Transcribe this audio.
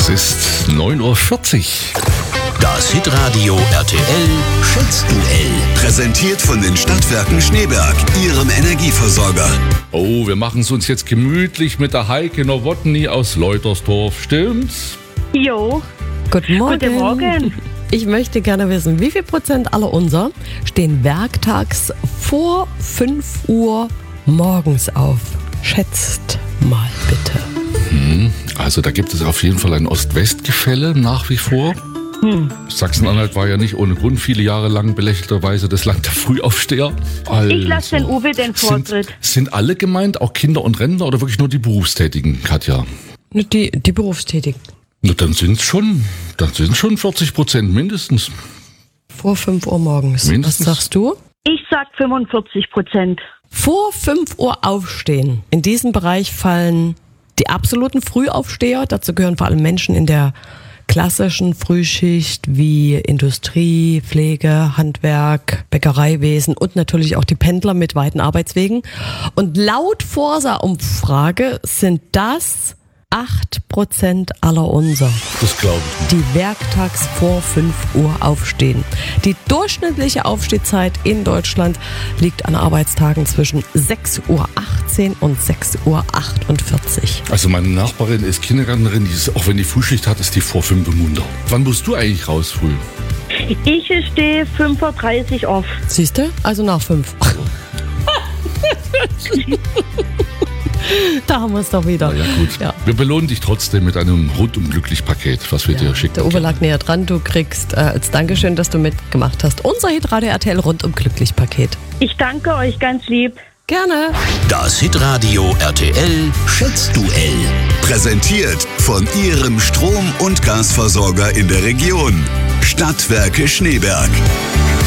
Es ist 9:40 Uhr. Das Hitradio RTL Schätzduell. Präsentiert von den Stadtwerken Schneeberg, Ihrem Energieversorger. Oh, wir machen es uns jetzt gemütlich mit der Heike Nowotny aus Leutersdorf. Stimmt's? Jo, Guten Morgen. guten Morgen. Ich möchte gerne wissen, wie viel Prozent aller unser stehen werktags vor 5 Uhr morgens auf? Schätzt mal bitte. Also da gibt es auf jeden Fall ein Ost-West-Gefälle nach wie vor. Sachsen-Anhalt war ja nicht ohne Grund viele Jahre lang belächelterweise das Land der Frühaufsteher. Also, Ich lasse den Uwe den Vortritt. sind alle gemeint, auch Kinder und Rentner oder wirklich nur die Berufstätigen, Katja? Die Berufstätigen. Na, dann sind schon 40% mindestens. Vor 5 Uhr morgens. Mindestens. Was sagst du? Ich sag 45%. Vor 5 Uhr aufstehen. In diesen Bereich fallen die absoluten Frühaufsteher. Dazu gehören vor allem Menschen in der klassischen Frühschicht wie Industrie, Pflege, Handwerk, Bäckereiwesen und natürlich auch die Pendler mit weiten Arbeitswegen. Und laut Forsa-Umfrage sind das 8% aller unser, Das glaube ich nicht. die werktags vor 5 Uhr aufstehen. Die durchschnittliche Aufstehzeit in Deutschland liegt an Arbeitstagen zwischen 6:18 Uhr und 6:48 Uhr. Also meine Nachbarin ist Kindergärtnerin, die ist, auch wenn die Frühschicht hat, ist die vor 5 im Munter. Wann musst du eigentlich raus früh? Ich stehe 5:30 Uhr auf. Siehst du? Also nach 5. Da haben wir es doch wieder. Na ja, gut. Ja. Wir belohnen dich trotzdem mit einem rundum glücklich Paket, was wir dir schicken. Der Uwe lag näher dran. Du kriegst als Dankeschön, dass du mitgemacht hast, unser Hitradio RTL rundum glücklich Paket. Ich danke euch ganz lieb. Gerne. Das Hitradio RTL Schätzduell. Präsentiert von Ihrem Strom- und Gasversorger in der Region. Stadtwerke Schneeberg.